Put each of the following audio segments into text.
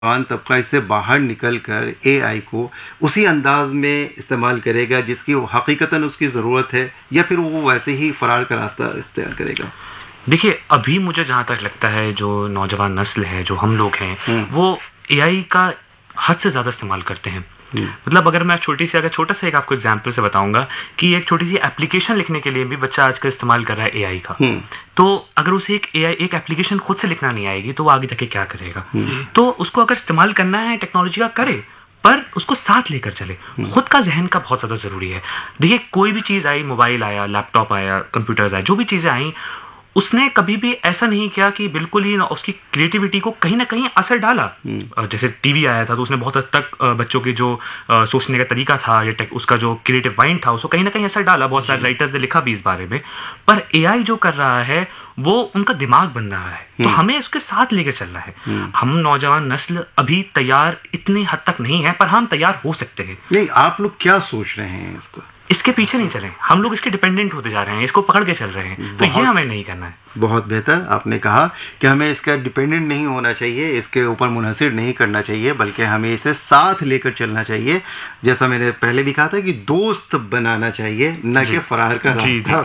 نوجوان طبقہ اس سے باہر نکل کر اے آئی کو اسی انداز میں استعمال کرے گا جس کی حقیقتاً اس کی ضرورت ہے، یا پھر وہ ویسے ہی فرار کا راستہ اختیار کرے گا؟ دیکھیے، ابھی مجھے جہاں تک لگتا ہے جو نوجوان نسل ہے، جو ہم لوگ ہیں، وہ اے آئی کا حد سے زیادہ استعمال کرتے ہیں. مطلب اگر میں چھوٹا سا ایک آپ کو ایگزامپل سے بتاؤں گا کہ ایک چھوٹی سی اپلیکیشن لکھنے کے لیے بھی بچہ آج کل استعمال کر رہا ہے اے آئی کا. تو اگر اسے ایک اپلیکیشن خود سے لکھنا نہیں آئے گی تو وہ آگے جا کے کیا کرے گا؟ تو اس کو اگر استعمال کرنا ہے ٹیکنالوجی کا کرے، پر اس کو ساتھ لے کر چلے. خود کا ذہن کا بہت زیادہ ضروری ہے. دیکھیے، کوئی بھی چیز آئی، موبائل آیا، لیپ ٹاپ آیا، کمپیوٹرز آئے، جو بھی چیزیں آئیں، اس نے کبھی بھی ایسا نہیں کیا کہ بالکل ہی اس کی کریٹیوٹی کو کہیں نہ کہیں اثر ڈالا. جیسے ٹی وی آیا تھا تو اس نے بہت حد تک بچوں کی جو سوچنے کا طریقہ تھا یا اس کا جو کریٹو مائنڈ تھا اس کو کہیں نہ کہیں اثر ڈالا. بہت سارے رائٹرز نے لکھا بھی اس بارے میں. پر اے آئی جو کر رہا ہے وہ ان کا دماغ بن رہا ہے، تو ہمیں اس کے ساتھ لے کے چلنا ہے. ہم نوجوان نسل ابھی تیار اتنی حد تک نہیں ہے، پر ہم تیار ہو سکتے ہیں. نہیں، آپ لوگ کیا سوچ رہے ہیں اس کے پیچھے نہیں چلیں. ہم لوگ اس کے ڈیپینڈنٹ ہوتے جا رہے ہیں، اس کو پکڑ کے چل رہے ہیں. تو یہ ہمیں نہیں کرنا ہے. بہت بہتر آپ نے کہا کہ ہمیں اس کا ڈیپینڈنٹ نہیں ہونا چاہیے، اس کے اوپر منحصر نہیں کرنا چاہیے، بلکہ ہمیں اسے ساتھ لے کر چلنا چاہیے. جیسا میں نے پہلے بھی کہا تھا کہ دوست بنانا چاہیے، نہ کہ فرار کا راستہ.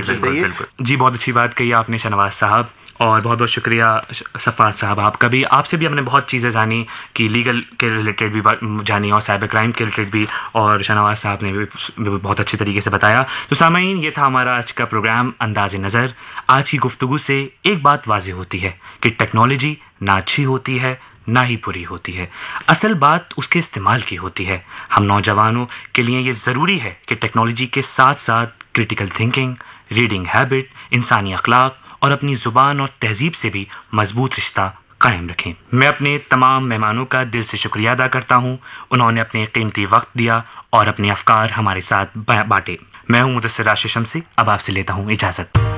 جی بہت اچھی بات کہی آپ نے شہنواز صاحب، اور بہت بہت شکریہ صفات صاحب. آپ سے بھی ہم نے بہت چیزیں جانی کہ لیگل کے ریلیٹڈ بھی جانی اور سائبر کرائم کے ریلیٹڈ بھی، اور شہنواز صاحب نے بھی بہت اچھے طریقے سے بتایا. تو سامعین، یہ تھا ہمارا آج کا پروگرام انداز نظر. آج کی گفتگو سے ایک بات واضح ہوتی ہے کہ ٹیکنالوجی نہ اچھی ہوتی ہے نہ ہی بری ہوتی ہے، اصل بات اس کے استعمال کی ہوتی ہے. ہم نوجوانوں کے لیے یہ ضروری ہے کہ ٹیکنالوجی کے ساتھ ساتھ کریٹیکل تھنکنگ، ریڈنگ ہیبٹ، انسانی اخلاق اور اپنی زبان اور تہذیب سے بھی مضبوط رشتہ قائم رکھیں. میں اپنے تمام مہمانوں کا دل سے شکریہ ادا کرتا ہوں. انہوں نے اپنے قیمتی وقت دیا اور اپنے افکار ہمارے ساتھ بانٹے. میں ہوں مدثر راشد شمسی. اب آپ سے لیتا ہوں اجازت.